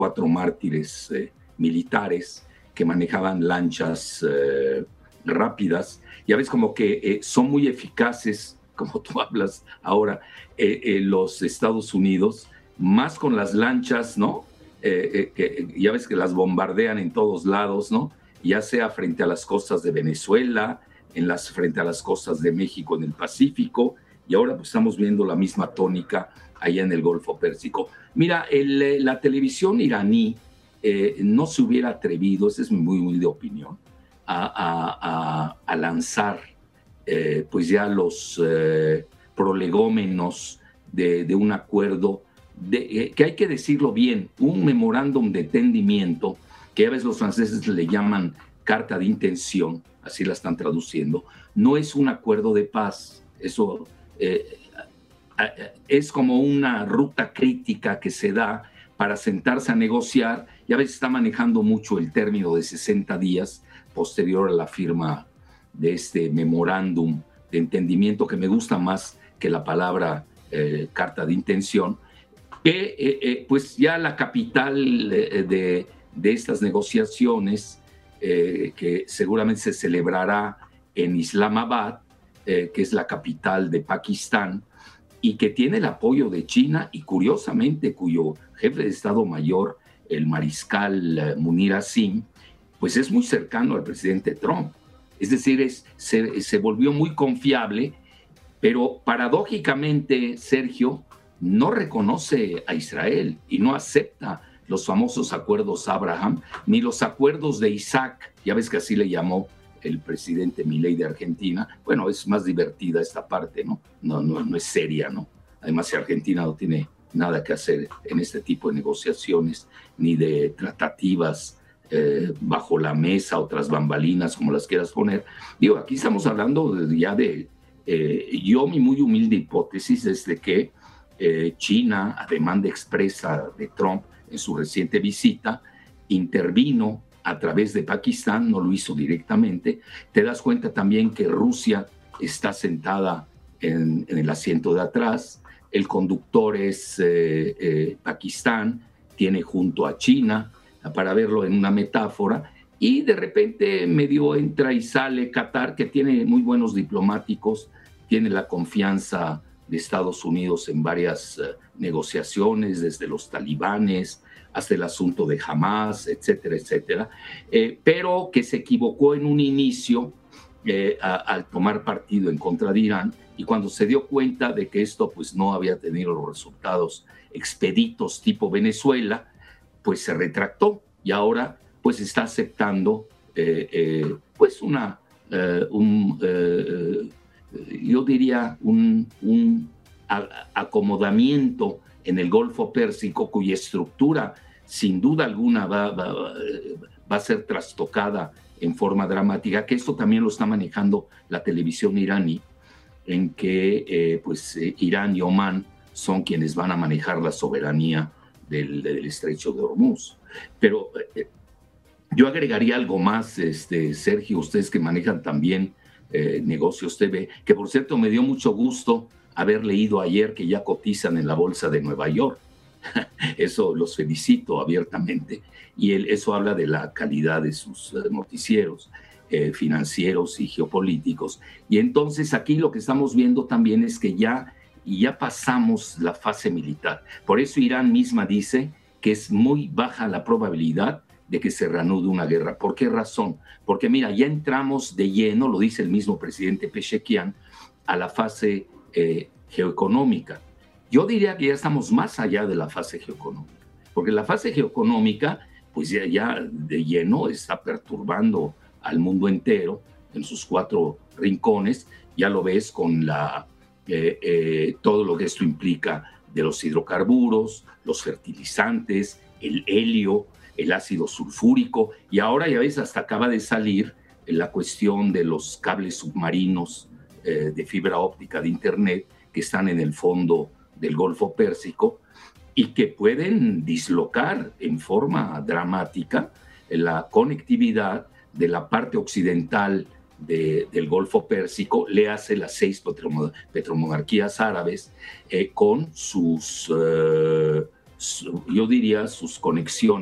4 mártires militares que manejaban lanchas rápidas. Ya ves como que son muy eficaces, como tú hablas ahora, los Estados Unidos, más con las lanchas, ¿no? Que ya ves que las bombardean en todos lados, ¿no? Ya sea frente a las costas de Venezuela, frente a las costas de México en el Pacífico, y ahora pues estamos viendo la misma tónica allá en el Golfo Pérsico. Mira, la televisión iraní no se hubiera atrevido, esa es muy de opinión, a lanzar pues ya los prolegómenos de un acuerdo, que hay que decirlo bien, un memorándum de entendimiento, que a veces los franceses le llaman carta de intención, así la están traduciendo, no es un acuerdo de paz, eso es como una ruta crítica que se da para sentarse a negociar, y a veces está manejando mucho el término de 60 días posterior a la firma de este memorándum de entendimiento, que me gusta más que la palabra carta de intención, que pues ya la capital de estas negociaciones, que seguramente se celebrará en Islamabad, que es la capital de Pakistán, y que tiene el apoyo de China, y curiosamente cuyo jefe de Estado Mayor, el mariscal Munir Asim, pues es muy cercano al presidente Trump. Es decir, se volvió muy confiable, pero paradójicamente, Sergio, no reconoce a Israel y no acepta los famosos acuerdos Abraham, ni los acuerdos de Isaac, ya ves que así le llamó el presidente Milei de Argentina. Bueno, es más divertida esta parte, ¿no? No es seria, ¿no? Además, si Argentina no tiene nada que hacer en este tipo de negociaciones, ni de tratativas bajo la mesa o tras bambalinas, como las quieras poner. Digo, aquí estamos hablando ya de... mi muy humilde hipótesis es de que China, a demanda expresa de Trump en su reciente visita, intervino a través de Pakistán, no lo hizo directamente. Te das cuenta también que Rusia está sentada en el asiento de atrás, el conductor es Pakistán, tiene junto a China, para verlo en una metáfora, y de repente medio entra y sale Qatar, que tiene muy buenos diplomáticos, tiene la confianza de Estados Unidos en varias negociaciones, desde los talibanes hasta el asunto de Hamas, etcétera, etcétera, pero que se equivocó en un inicio al tomar partido en contra de Irán, y cuando se dio cuenta de que esto pues no había tenido los resultados expeditos tipo Venezuela, pues se retractó y ahora pues está aceptando pues yo diría un acomodamiento en el Golfo Pérsico, cuya estructura sin duda alguna va a ser trastocada en forma dramática, que esto también lo está manejando la televisión iraní, en que Irán y Omán son quienes van a manejar la soberanía del estrecho de Hormuz. Pero yo agregaría algo más, Sergio, ustedes que manejan también Negocios TV, que por cierto me dio mucho gusto haber leído ayer que ya cotizan en la bolsa de Nueva York. Eso los felicito abiertamente, y eso habla de la calidad de sus noticieros financieros y geopolíticos. Y entonces aquí lo que estamos viendo también es que ya pasamos la fase militar. Por eso Irán misma dice que es muy baja la probabilidad de que se reanude una guerra. ¿Por qué razón? Porque mira, ya entramos de lleno, lo dice el mismo presidente Pezeshkian, a la fase geoeconómica. Yo diría que ya estamos más allá de la fase geoeconómica, porque la fase geoeconómica pues ya de lleno está perturbando al mundo entero en sus 4 rincones. Ya lo ves con todo lo que esto implica de los hidrocarburos, los fertilizantes, el helio, el ácido sulfúrico, y ahora ya ves, hasta acaba de salir la cuestión de los cables submarinos de fibra óptica de Internet que están en el fondo del Golfo Pérsico y que pueden dislocar en forma dramática la conectividad de la parte occidental del Golfo Pérsico, le hace las 6 petromonarquías árabes con sus yo diría, sus conexiones